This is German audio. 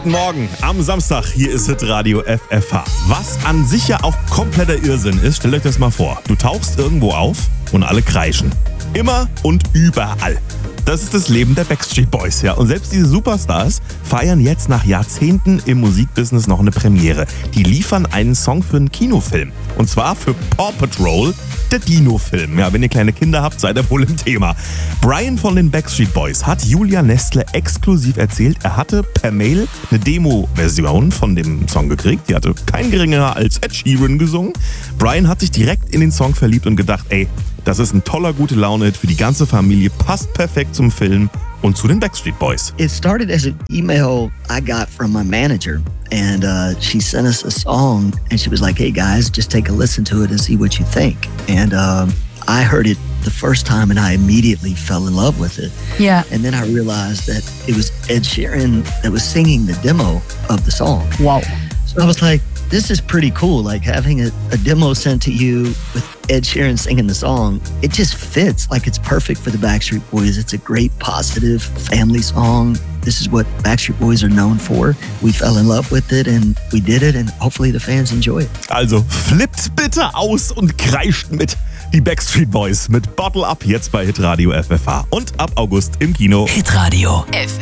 guten Morgen am Samstag. Hier ist Hitradio FFH. Was an sich ja auch kompletter Irrsinn ist, stellt euch das mal vor. Du tauchst irgendwo auf und alle kreischen. Immer und überall. Das ist das Leben der Backstreet Boys, ja. Und selbst diese Superstars feiern jetzt nach Jahrzehnten im Musikbusiness noch eine Premiere. Die liefern einen Song für einen Kinofilm. Und zwar für Paw Patrol, der Dino-Film. Ja, wenn ihr kleine Kinder habt, seid ihr wohl im Thema. Brian von den Backstreet Boys hat Julia Nestle exklusiv erzählt, er hatte per Mail eine Demo-Version von dem Song gekriegt. Die hatte kein geringerer als Ed Sheeran gesungen. Brian hat sich direkt in den Song verliebt und gedacht, ey, das ist ein toller gute Laune-Hit für die ganze Familie, passt perfekt zum Film und zu den Backstreet Boys. It started as an email I got from my manager, and she sent us a song, and she was like, "Hey guys, just take a listen to it and see what you think." And I heard it the first time, and I immediately fell in love with it. Yeah. And then I realized that it was Ed Sheeran that was singing the demo of the song. Wow. So I was like, this is pretty cool. Like having a demo sent to you with Ed Sheeran singing the song, it just fits. Like it's perfect for the Backstreet Boys. It's a great, positive family song. This is what Backstreet Boys are known for. We fell in love with it and we did it and hopefully the fans enjoy it. Also flippt bitte aus und kreischt mit. Die Backstreet Boys mit Bottle Up jetzt bei Hitradio FFH und ab August im Kino. Hitradio